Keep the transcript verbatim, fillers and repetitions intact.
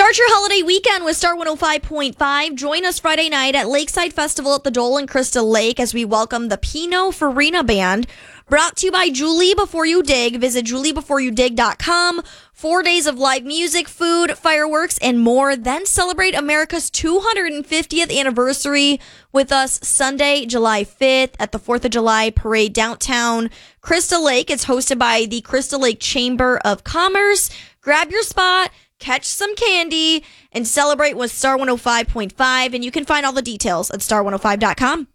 Start your holiday weekend with Star one oh five point five. Join us Friday night at Lakeside Festival at the Dole in Crystal Lake as we welcome the Pinot Farina Band. Brought to you by Julie Before You Dig. Visit julie before you dig dot com. Four days of live music, food, fireworks, and more. Then celebrate America's two hundred fiftieth anniversary with us Sunday, July fifth at the fourth of July Parade downtown Crystal Lake. It's hosted by the Crystal Lake Chamber of Commerce. Grab your spot, catch some candy, and celebrate with Star one oh five point five. And you can find all the details at star one oh five dot com.